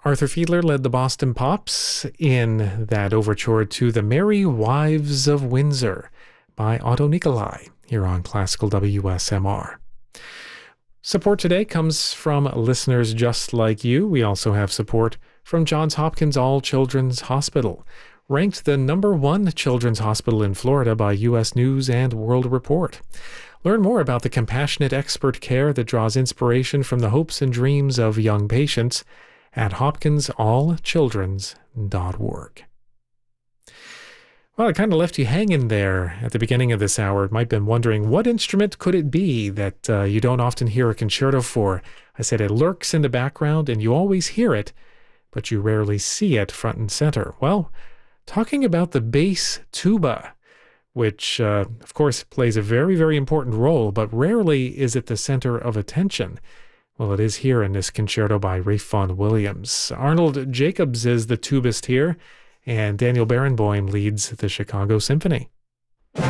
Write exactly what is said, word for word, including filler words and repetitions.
Arthur Fiedler led the Boston Pops in that overture to The Merry Wives of Windsor by Otto Nicolai here on Classical W S M R. Support today comes from listeners just like you. We also have support from Johns Hopkins All Children's Hospital, ranked the number one children's hospital in Florida by U S News and World Report. Learn more about the compassionate expert care that draws inspiration from the hopes and dreams of young patients at hopkins all children's dot org. Well, I kind of left you hanging there at the beginning of this hour. You might have been wondering, what instrument could it be that uh, you don't often hear a concerto for? I said it lurks in the background and you always hear it, but you rarely see it front and center. Well, talking about the bass tuba, which, uh, of course, plays a very, very important role, but rarely is it the center of attention. Well, it is here in this concerto by Ralph Vaughan Williams. Arnold Jacobs is the tubist here, and Daniel Barenboim leads the Chicago Symphony.